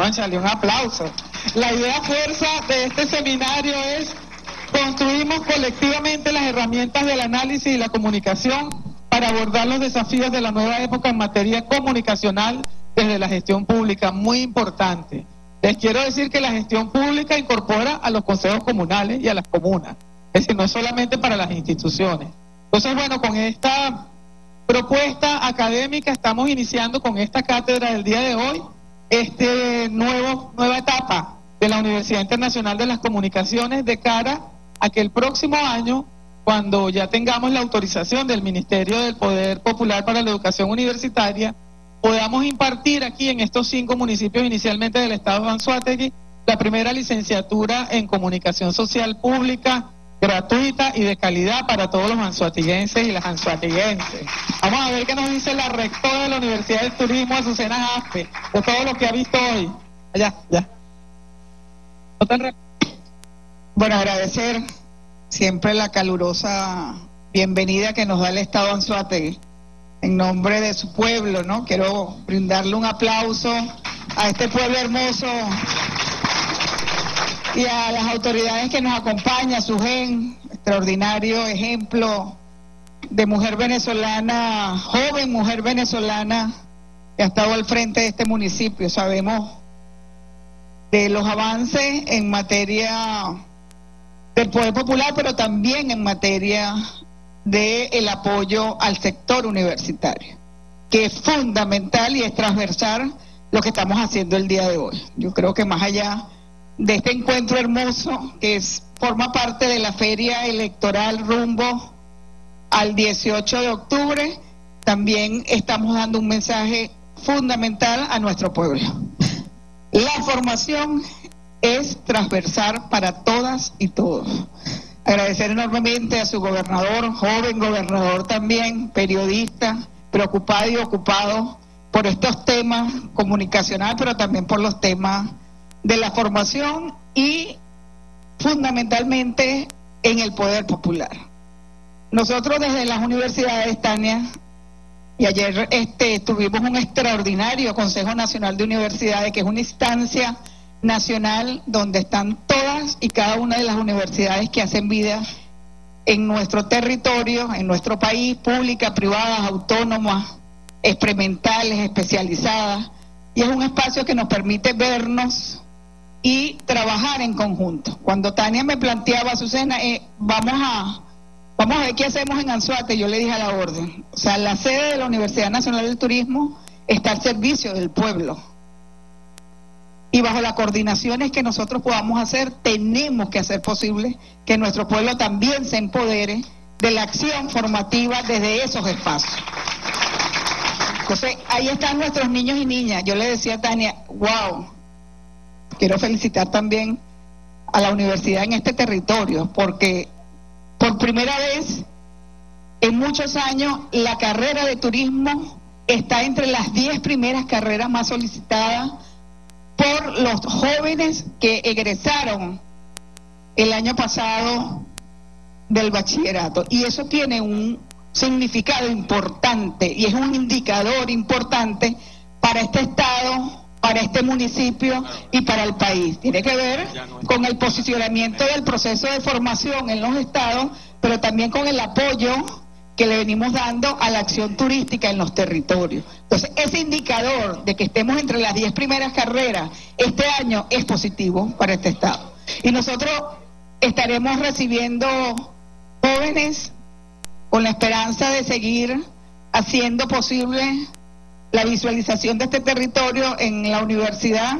Cónchale, un aplauso. La idea fuerza de este seminario es: construimos colectivamente las herramientas del análisis y la comunicación para abordar los desafíos de la nueva época en materia comunicacional desde la gestión pública. Muy importante. Les quiero decir que la gestión pública incorpora a los consejos comunales y a las comunas. Es decir, no es solamente para las instituciones. Entonces, bueno, con esta propuesta académica estamos iniciando con esta cátedra del día de hoy nueva etapa de la Universidad Internacional de las Comunicaciones, de cara a que el próximo año, cuando ya tengamos la autorización del Ministerio del Poder Popular para la Educación Universitaria, podamos impartir aquí en estos 5 municipios inicialmente del estado de Anzoátegui la primera licenciatura en Comunicación Social Pública, gratuita y de calidad para todos los anzoatiguenses y las anzoatiguenses. Vamos a ver qué nos dice la rectora de la Universidad del Turismo, Azucena Jaspe, de todo lo que ha visto hoy. Allá. Bueno, agradecer siempre la calurosa bienvenida que nos da el estado de Anzoátegui. En nombre de su pueblo, ¿no? Quiero brindarle un aplauso a este pueblo hermoso y a las autoridades que nos acompañan, su gen, extraordinario ejemplo de mujer venezolana, joven mujer venezolana que ha estado al frente de este municipio. Sabemos de los avances en materia del poder popular, pero también en materia del apoyo al sector universitario, que es fundamental y es transversal lo que estamos haciendo el día de hoy. Yo creo que más allá de este encuentro hermoso que forma parte de la feria electoral rumbo al 18 de octubre, también estamos dando un mensaje fundamental a nuestro pueblo. La formación es transversal para todas y todos. Agradecer enormemente a su gobernador, joven gobernador también, periodista, preocupado y ocupado por estos temas comunicacionales, pero también por los temas de la formación y fundamentalmente en el poder popular. Nosotros desde las universidades, Tania, y ayer tuvimos un extraordinario Consejo Nacional de Universidades, que es una instancia nacional donde están todas y cada una de las universidades que hacen vida en nuestro territorio, en nuestro país, públicas, privadas, autónomas, experimentales, especializadas, y es un espacio que nos permite vernos y trabajar en conjunto. Cuando Tania me planteaba, Azucena, vamos a ver qué hacemos en Anzoátegui, yo le dije a la orden, o sea, la sede de la Universidad Nacional del Turismo está al servicio del pueblo, y bajo las coordinaciones que nosotros podamos hacer, tenemos que hacer posible que nuestro pueblo también se empodere de la acción formativa desde esos espacios. Entonces, ahí están nuestros niños y niñas. Yo le decía a Tania, wow, quiero felicitar también a la universidad en este territorio, porque por primera vez en muchos años la carrera de turismo está entre las 10 primeras carreras más solicitadas por los jóvenes que egresaron el año pasado del bachillerato, y eso tiene un significado importante y es un indicador importante para este estado, para este municipio y para el país. Tiene que ver con el posicionamiento del proceso de formación en los estados, pero también con el apoyo que le venimos dando a la acción turística en los territorios. Entonces, ese indicador de que estemos entre las 10 primeras carreras este año es positivo para este estado. Y nosotros estaremos recibiendo jóvenes con la esperanza de seguir haciendo posible la visualización de este territorio en la universidad.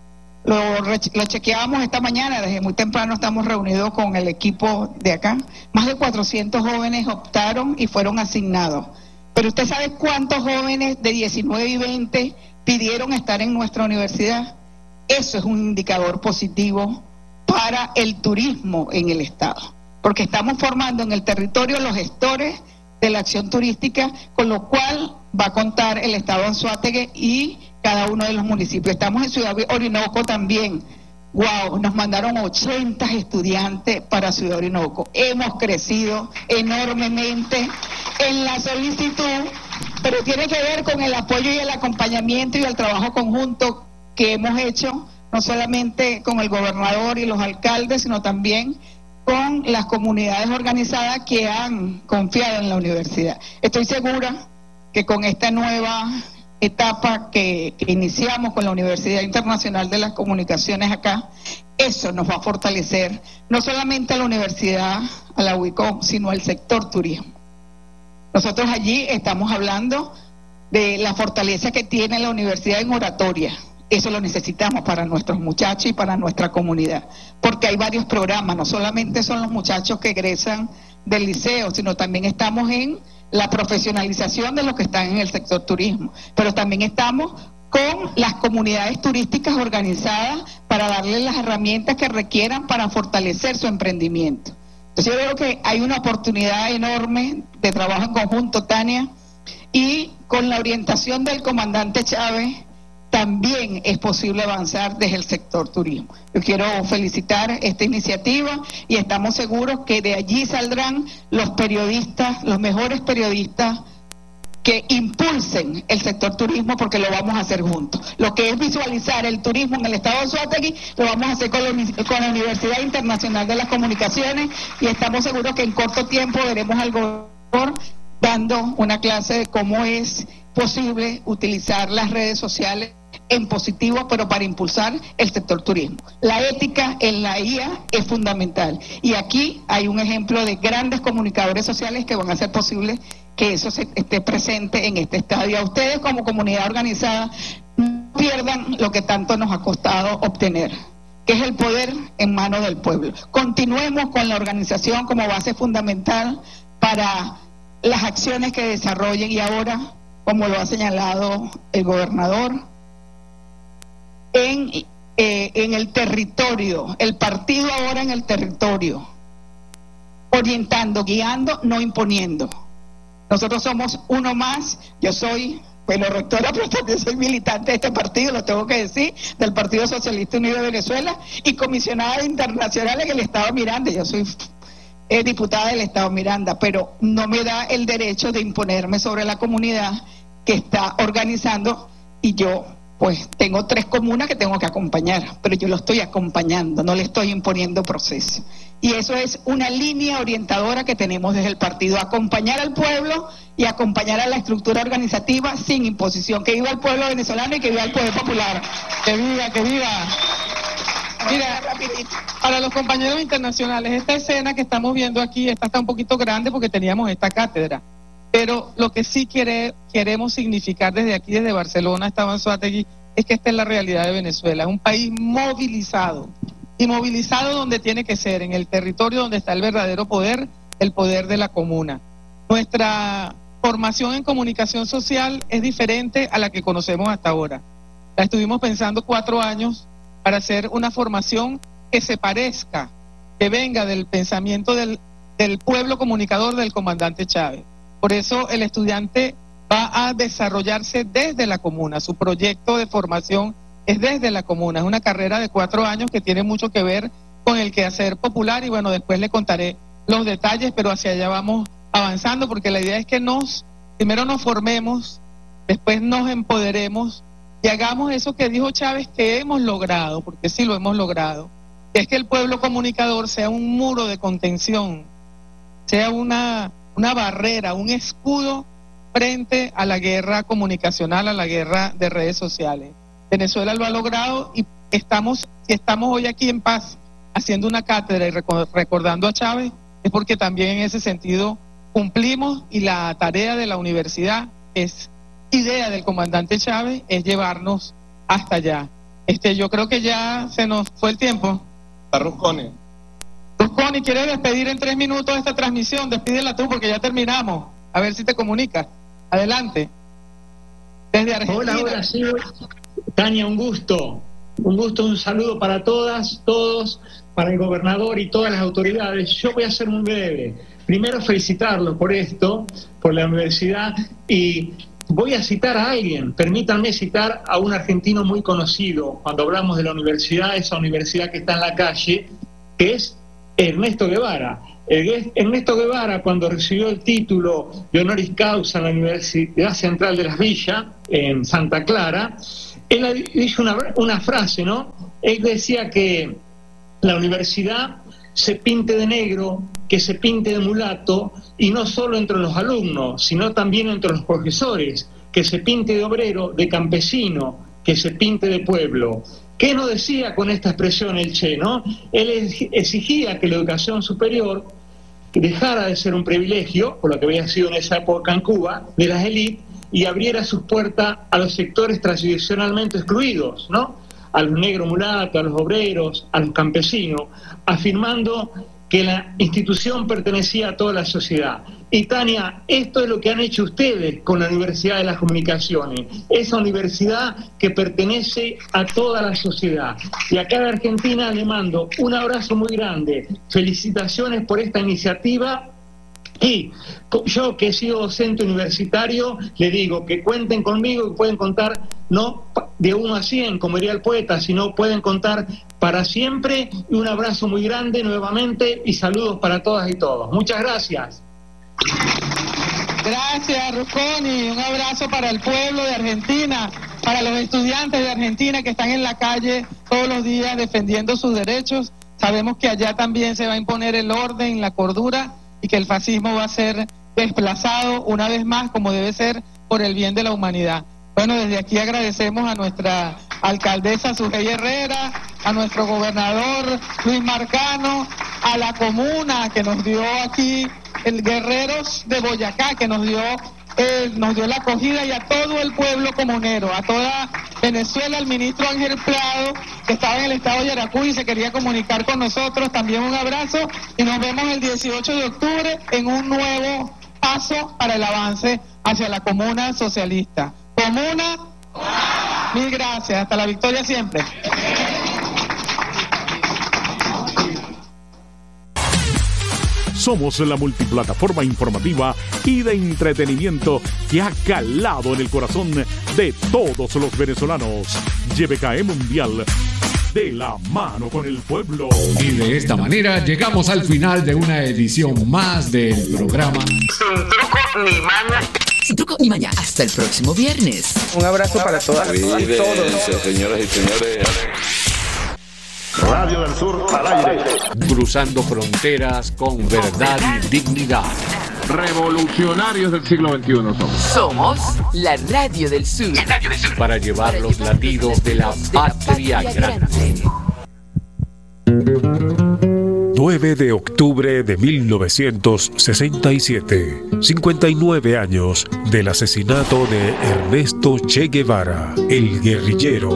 Lo chequeábamos esta mañana, desde muy temprano estamos reunidos con el equipo de acá. Más de 400 jóvenes optaron y fueron asignados. Pero usted sabe cuántos jóvenes de 19 y 20 pidieron estar en nuestra universidad. Eso es un indicador positivo para el turismo en el estado, porque estamos formando en el territorio los gestores de la acción turística, con lo cual va a contar el estado de Anzoátegui y cada uno de los municipios. Estamos en Ciudad Orinoco también. Wow, nos mandaron 80 estudiantes para Ciudad Orinoco. Hemos crecido enormemente en la solicitud, pero tiene que ver con el apoyo y el acompañamiento y el trabajo conjunto que hemos hecho, no solamente con el gobernador y los alcaldes, sino también con las comunidades organizadas que han confiado en la universidad. Estoy segura que con esta nueva etapa que iniciamos con la Universidad Internacional de las Comunicaciones acá, eso nos va a fortalecer no solamente a la universidad, a la UICOM, sino al sector turismo. Nosotros allí estamos hablando de la fortaleza que tiene la universidad en oratoria. Eso lo necesitamos para nuestros muchachos y para nuestra comunidad, porque hay varios programas, no solamente son los muchachos que egresan del liceo, sino también estamos en la profesionalización de los que están en el sector turismo, pero también estamos con las comunidades turísticas organizadas para darles las herramientas que requieran para fortalecer su emprendimiento. Entonces yo veo que hay una oportunidad enorme de trabajo en conjunto, Tania, y con la orientación del comandante Chávez también es posible avanzar desde el sector turismo. Yo quiero felicitar esta iniciativa y estamos seguros que de allí saldrán los periodistas, los mejores periodistas que impulsen el sector turismo, porque lo vamos a hacer juntos. Lo que es visualizar el turismo en el estado de Anzoátegui, lo vamos a hacer con la Universidad Internacional de las Comunicaciones, y estamos seguros que en corto tiempo veremos al gobernador dando una clase de cómo es posible utilizar las redes sociales en positivo, pero para impulsar el sector turismo. La ética en la IA es fundamental, y aquí hay un ejemplo de grandes comunicadores sociales que van a hacer posible que eso esté presente en este estadio. A ustedes como comunidad organizada, no pierdan lo que tanto nos ha costado obtener, que es el poder en manos del pueblo. Continuemos con la organización como base fundamental para las acciones que desarrollen, y ahora, como lo ha señalado el gobernador, en el territorio, el partido ahora en el territorio, orientando, guiando, no imponiendo. Nosotros somos uno más. Yo soy, bueno, rectora, pero también soy militante de este partido, lo tengo que decir, del Partido Socialista Unido de Venezuela, y comisionada internacional en el Estado Miranda. Yo soy diputada del Estado Miranda, pero no me da el derecho de imponerme sobre la comunidad que está organizando, y yo pues tengo 3 comunas que tengo que acompañar, pero yo lo estoy acompañando, no le estoy imponiendo proceso. Y eso es una línea orientadora que tenemos desde el partido: acompañar al pueblo y acompañar a la estructura organizativa sin imposición. Que viva el pueblo venezolano y que viva el poder popular. ¡Que viva, que viva! Mira, para los compañeros internacionales, esta escena que estamos viendo aquí, esta está un poquito grande porque teníamos esta cátedra, pero lo que sí queremos significar desde aquí, desde Barcelona hasta Anzoátegui, es que esta es la realidad de Venezuela. Es un país movilizado, y movilizado donde tiene que ser, en el territorio donde está el verdadero poder, el poder de la comuna. Nuestra formación en comunicación social es diferente a la que conocemos hasta ahora. La estuvimos pensando 4 años para hacer una formación que se parezca, que venga del pensamiento del pueblo comunicador del comandante Chávez. Por eso el estudiante va a desarrollarse desde la comuna, su proyecto de formación es desde la comuna, es una carrera de 4 años que tiene mucho que ver con el quehacer popular, y bueno, después le contaré los detalles, pero hacia allá vamos avanzando, porque la idea es que primero nos formemos, después nos empoderemos y hagamos eso que dijo Chávez que hemos logrado, porque sí lo hemos logrado, que es que el pueblo comunicador sea un muro de contención, sea una barrera, un escudo frente a la guerra comunicacional, a la guerra de redes sociales. Venezuela lo ha logrado, y estamos hoy aquí en paz haciendo una cátedra y recordando a Chávez, es porque también en ese sentido cumplimos, y la tarea de la universidad, es idea del comandante Chávez, es llevarnos hasta allá. Yo creo que ya se nos fue el tiempo. Rusconi, ¿quieres despedir en 3 minutos esta transmisión? Despídela tú porque ya terminamos. A ver si te comunicas. Adelante. Desde Argentina. Hola, sí. Tania, un gusto, un saludo para todas, todos, para el gobernador y todas las autoridades. Yo voy a ser muy breve. Primero, felicitarlos por esto, por la universidad, y voy a citar a alguien. Permítanme citar a un argentino muy conocido cuando hablamos de la universidad, esa universidad que está en la calle, que es Ernesto Guevara. Ernesto Guevara, cuando recibió el título de honoris causa en la Universidad Central de Las Villas, en Santa Clara, él dijo una frase, ¿no? Él decía que la universidad se pinte de negro, que se pinte de mulato, y no solo entre los alumnos, sino también entre los profesores, que se pinte de obrero, de campesino, que se pinte de pueblo. ¿Qué nos decía con esta expresión el Che, no? Él exigía que la educación superior dejara de ser un privilegio, por lo que había sido en esa época en Cuba, de las élites, y abriera sus puertas a los sectores tradicionalmente excluidos, ¿no? A los negros mulatos, a los obreros, a los campesinos, afirmando que la institución pertenecía a toda la sociedad. Y Tania, esto es lo que han hecho ustedes con la Universidad de las Comunicaciones, esa universidad que pertenece a toda la sociedad. Y acá en Argentina le mando un abrazo muy grande, felicitaciones por esta iniciativa. Y yo, que he sido docente universitario, le digo que cuenten conmigo, que pueden contar no de 1 a 100, como diría el poeta, sino pueden contar para siempre. Y un abrazo muy grande nuevamente y saludos para todas y todos. Muchas gracias. Gracias, Rusconi. Un abrazo para el pueblo de Argentina, para los estudiantes de Argentina que están en la calle todos los días defendiendo sus derechos. Sabemos que allá también se va a imponer el orden, la cordura, y que el fascismo va a ser desplazado una vez más, como debe ser, por el bien de la humanidad. Bueno, desde aquí agradecemos a nuestra alcaldesa Sujei Herrera, a nuestro gobernador Luis Marcano, a la comuna que nos dio aquí, el Guerreros de Boyacá, que nos dio la acogida, y a todo el pueblo comunero, a toda Venezuela, al ministro Ángel Prado, que estaba en el estado de Yaracuy y se quería comunicar con nosotros. También un abrazo, y nos vemos el 18 de octubre en un nuevo paso para el avance hacia la comuna socialista. Comuna, mil gracias, hasta la victoria siempre. Somos la multiplataforma informativa y de entretenimiento que ha calado en el corazón de todos los venezolanos. YBKE Mundial, de la mano con el pueblo. Y de esta manera llegamos al final de una edición más del programa Sin truco ni maña. Sin truco ni maña. Hasta el próximo viernes. Un abrazo para todas y todos. Señoras y señores. Radio del Sur al aire. Cruzando fronteras con verdad y dignidad. Revolucionarios del siglo XXI somos la Radio del Sur. La Radio del Sur. Para llevar los latidos de la patria grande. 9 de octubre de 1967, 59 años del asesinato de Ernesto Che Guevara, el guerrillero.